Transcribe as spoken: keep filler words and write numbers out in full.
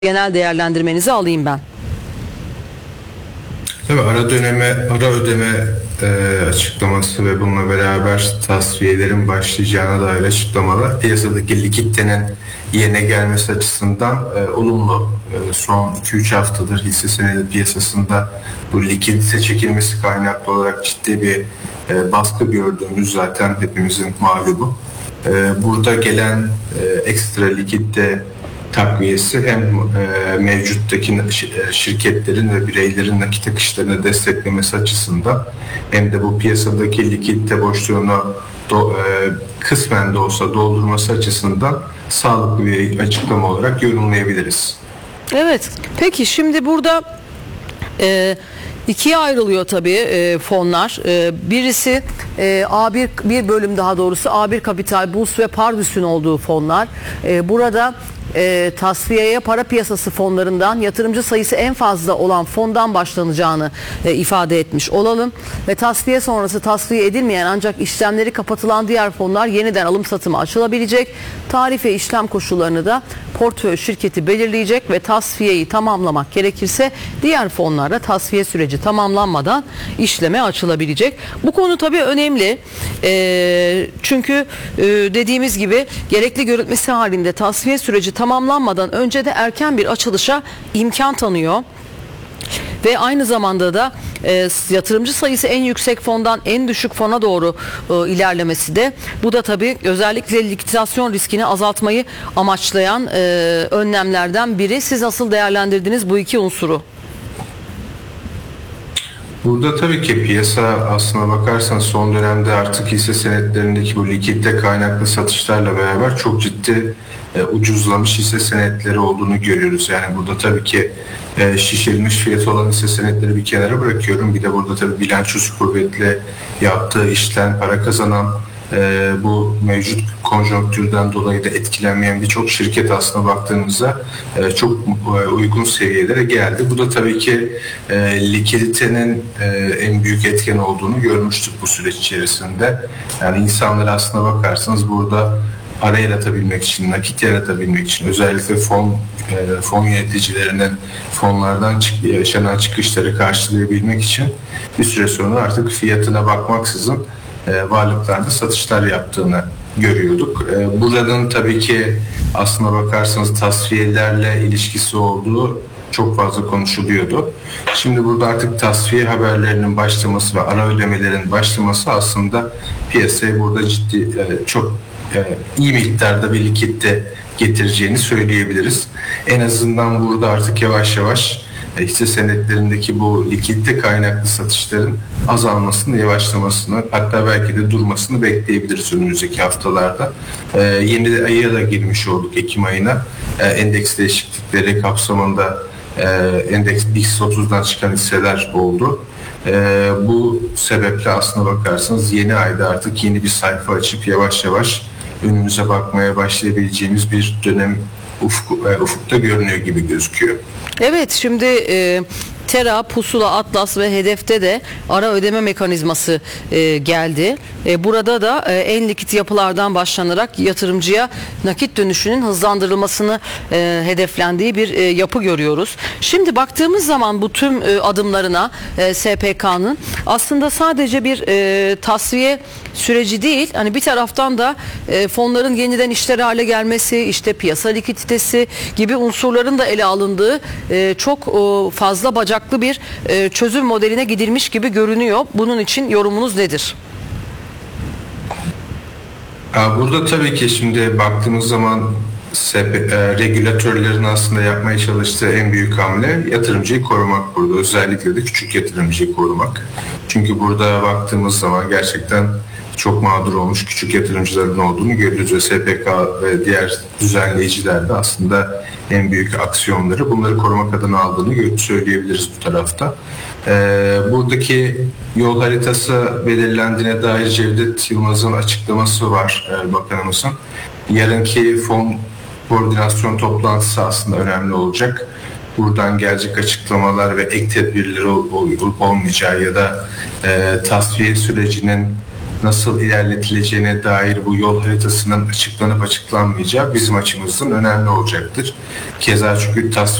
genel değerlendirmenizi alayım ben. Tabii ara döneme, ara ödeme e, açıklaması ve bununla beraber tasfiyelerin başlayacağına dair açıklamalar piyasadaki likiditenin yerine gelmesi açısından e, olumlu. E, son iki üç haftadır hisse senedi piyasasında bu likidite çekilmesi kaynaklı olarak ciddi bir e, baskı gördüğümüz zaten hepimizin malumu. E, burada gelen e, ekstra likidite takviyesi hem e, mevcuttaki şirketlerin ve bireylerin nakit akışlarını desteklemesi açısından hem de bu piyasadaki likidite boşluğunu do, e, kısmen de olsa doldurması açısından sağlıklı bir açıklama olarak yorumlayabiliriz. Evet. Peki şimdi burada e, ikiye ayrılıyor tabii e, fonlar. E, birisi e, A bir bir bölüm daha doğrusu A bir Kapital, Burs ve Pardüs'ün olduğu fonlar. E, burada E, tasfiyeye para piyasası fonlarından yatırımcı sayısı en fazla olan fondan başlanacağını e, ifade etmiş olalım. Ve tasfiye sonrası tasfiye edilmeyen ancak işlemleri kapatılan diğer fonlar yeniden alım satıma açılabilecek. Tarif ve işlem koşullarını da portföy şirketi belirleyecek ve tasfiyeyi tamamlamak gerekirse diğer fonlarda tasfiye süreci tamamlanmadan işleme açılabilecek. Bu konu tabii önemli. E, çünkü e, dediğimiz gibi gerekli görülmesi halinde tasfiye süreci tamamlanmadan önce de erken bir açılışa imkan tanıyor. Ve aynı zamanda da e, yatırımcı sayısı en yüksek fondan en düşük fona doğru e, ilerlemesi de bu da tabii özellikle likidasyon riskini azaltmayı amaçlayan e, önlemlerden biri. Siz nasıl değerlendirdiniz bu iki unsuru? Burada tabii ki piyasa aslına bakarsan son dönemde artık hisse senetlerindeki bu likidite kaynaklı satışlarla beraber çok ciddi e, ucuzlamış hisse senetleri olduğunu görüyoruz. Yani burada tabii ki e, şişirilmiş fiyatı olan hisse senetleri bir kenara bırakıyorum. Bir de burada tabii bilançosu kuvvetli, yaptığı işten para kazanan, e, bu mevcut konjonktürden dolayı da etkilenmeyen birçok şirket aslına baktığımızda e, çok e, uygun seviyelere geldi. Bu da tabii ki e, likiditenin e, en büyük etken olduğunu görmüştük bu süreç içerisinde. Yani insanlar aslına bakarsanız burada para yaratabilmek için, nakit yaratabilmek için özellikle fon e, fon yöneticilerinin fonlardan çık, yaşanan çıkışları karşılayabilmek için bir süre sonra artık fiyatına bakmaksızın e, varlıklarda satışlar yaptığını görüyorduk. E, buradan tabii ki aslına bakarsanız tasfiyelerle ilişkisi olduğu çok fazla konuşuluyordu. Şimdi burada artık tasfiye haberlerinin başlaması ve ara ödemelerin başlaması aslında piyasaya burada ciddi e, çok e, iyi miktarda bir likidite getireceğini söyleyebiliriz. En azından burada artık yavaş yavaş hisse senetlerindeki bu likidite kaynaklı satışların azalmasını, yavaşlamasını, hatta belki de durmasını bekleyebiliriz önümüzdeki haftalarda. Ee, yeni aya da girmiş olduk Ekim ayına. Ee, endeks değişiklikleri kapsamında e, endeks B I S T otuzdan çıkan hisseler oldu. Ee, bu sebeple aslına bakarsanız yeni ayda artık yeni bir sayfa açıp yavaş yavaş önümüze bakmaya başlayabileceğimiz bir dönem ufuk, e, ufukta görünüyor gibi gözüküyor. Evet, şimdi e, Tera, Pusula, Atlas ve Hedef'te de ara ödeme mekanizması e, geldi. E, burada da e, en likit yapılardan başlanarak yatırımcıya nakit dönüşünün hızlandırılmasını e, hedeflendiği bir e, yapı görüyoruz. Şimdi baktığımız zaman bu tüm e, adımlarına e, S P K'nın aslında sadece bir e, tasfiye süreci değil, hani bir taraftan da e, fonların yeniden işler hale gelmesi, işte piyasa likiditesi gibi unsurların da ele alındığı e, çok e, fazla bacaklı bir e, çözüm modeline gidilmiş gibi görünüyor. Bunun için yorumunuz nedir? Burada tabii ki şimdi baktığımız zaman regülatörlerin aslında yapmaya çalıştığı en büyük hamle yatırımcıyı korumak burada. Özellikle de küçük yatırımcıyı korumak. Çünkü burada baktığımız zaman gerçekten çok mağdur olmuş küçük yatırımcıların olduğunu görüyoruz ve S P K ve diğer düzenleyiciler de aslında en büyük aksiyonları bunları korumak adına aldığını söyleyebiliriz bu tarafta. Ee, buradaki yol haritası belirlendiğine dair Cevdet Yılmaz'ın açıklaması var e, bakanımızın. Yarınki fon koordinasyon toplantısı aslında önemli olacak. Buradan gelecek açıklamalar ve ek tedbirleri olup olmayacağı ya da e, tasfiye sürecinin nasıl ilerletileceğine dair bu yol haritasının açıklanıp açıklanmayacağı bizim açımızdan önemli olacaktır. Keza çünkü tasvip